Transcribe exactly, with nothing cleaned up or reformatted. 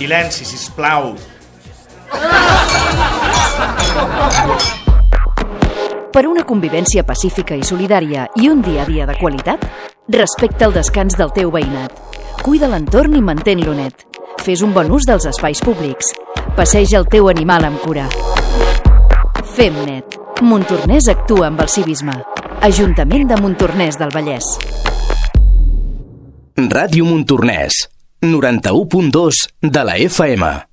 Silenci, sisplau. Per una convivència pacífica i solidària i un dia a dia de qualitat, respecta el descans del teu veïnat. Cuida l'entorn i mantén-lo net. Fes un bon ús dels espais públics. Passeja el teu animal amb cura. Fem net. Montornès actua amb el civisme. Ajuntament de Montornès del Vallès. Ràdio Montornès, noranta-u punt dos de la F M.